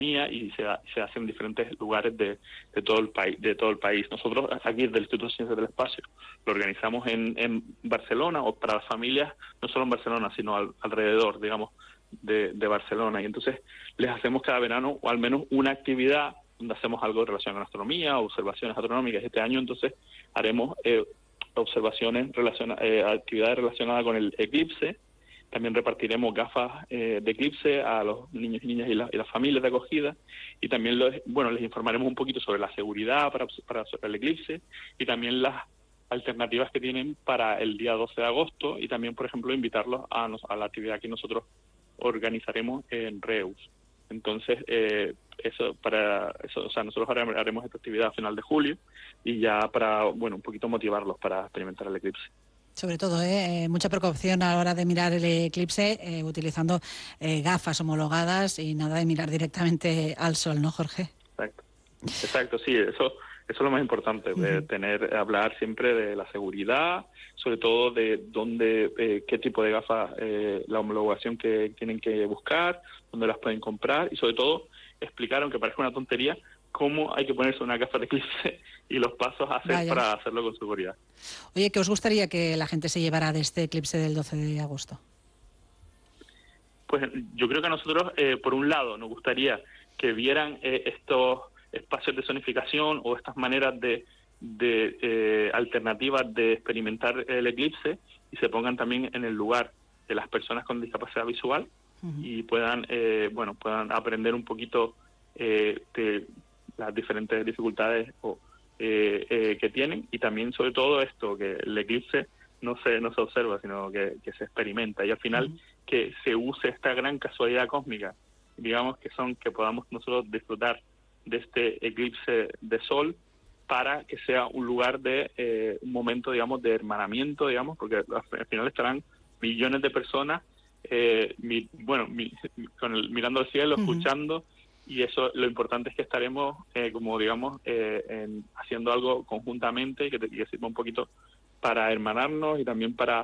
y se hace en diferentes lugares de todo el país. Nosotros aquí del Instituto de Ciencias del Espacio lo organizamos en Barcelona, o para las familias, no solo en Barcelona, sino alrededor, digamos, de Barcelona. Y entonces les hacemos cada verano o al menos una actividad donde hacemos algo relacionado con astronomía, observaciones astronómicas. Este año entonces haremos actividades relacionadas con el eclipse. También repartiremos gafas de eclipse a los niños y niñas y las familias de acogida, y también les informaremos un poquito sobre la seguridad para el eclipse, y también las alternativas que tienen para el día 12 de agosto, y también, por ejemplo, invitarlos a la actividad que nosotros organizaremos en Reus. Entonces, nosotros haremos esta actividad a final de julio, y ya para, un poquito motivarlos para experimentar el eclipse. Sobre todo, mucha precaución a la hora de mirar el eclipse, utilizando gafas homologadas y nada de mirar directamente al sol, ¿no, Jorge? Exacto, sí, eso es lo más importante, hablar siempre de la seguridad, sobre todo de qué tipo de gafas, la homologación que tienen que buscar, dónde las pueden comprar, y sobre todo explicar, aunque parezca una tontería, cómo hay que ponerse una gafa de eclipse y los pasos a hacer para hacerlo con seguridad. Oye, ¿qué os gustaría que la gente se llevara de este eclipse del 12 de agosto? Pues yo creo que a nosotros, por un lado, nos gustaría que vieran estos espacios de zonificación o estas maneras de alternativas de experimentar el eclipse, y se pongan también en el lugar de las personas con discapacidad visual, y puedan aprender un poquito de las diferentes dificultades que tienen, y también sobre todo esto, que el eclipse no se observa, sino que se experimenta, y al final que se use esta gran casualidad cósmica, digamos, que podamos nosotros disfrutar de este eclipse de sol, para que sea un lugar de un momento, digamos, de hermanamiento, digamos, porque al final estarán millones de personas mirando al cielo, escuchando, y eso, lo importante es que estaremos haciendo algo conjuntamente, y que sirva un poquito para hermanarnos, y también para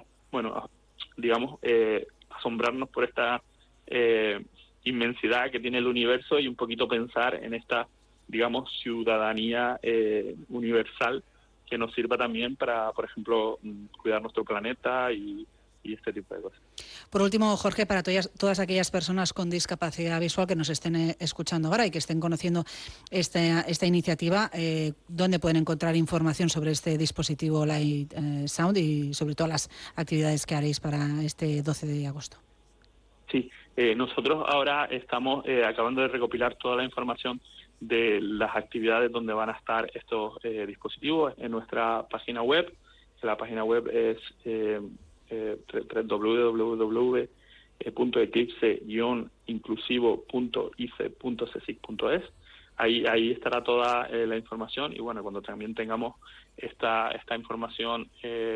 asombrarnos por esta inmensidad que tiene el universo, y un poquito pensar en esta, digamos, ciudadanía universal, que nos sirva también para, por ejemplo, cuidar nuestro planeta y este tipo de cosas. Por último, Jorge, para todas aquellas personas con discapacidad visual que nos estén escuchando ahora y que estén conociendo esta iniciativa, ¿dónde pueden encontrar información sobre este dispositivo Light Sound y sobre todas las actividades que haréis para este 12 de agosto? Sí, nosotros ahora estamos acabando de recopilar toda la información de las actividades donde van a estar estos dispositivos en nuestra página web. La página web es www.eclipse-inclusivo.ice.csic.es. Ahí estará toda la información, y cuando también tengamos esta información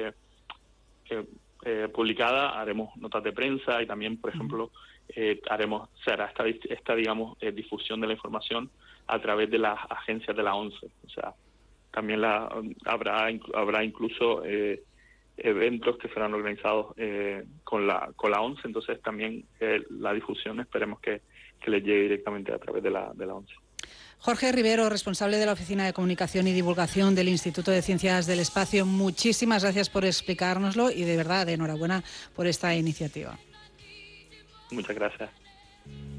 publicada, haremos notas de prensa, y también, por ejemplo, será esta difusión de la información a través de las agencias de la ONCE. O sea, también habrá incluso eventos que serán organizados con la ONCE, entonces también la difusión esperemos que les llegue directamente a través de la ONCE. Jorge Rivero, responsable de la Oficina de Comunicación y Divulgación del Instituto de Ciencias del Espacio, muchísimas gracias por explicárnoslo, y de verdad, enhorabuena por esta iniciativa. Muchas gracias.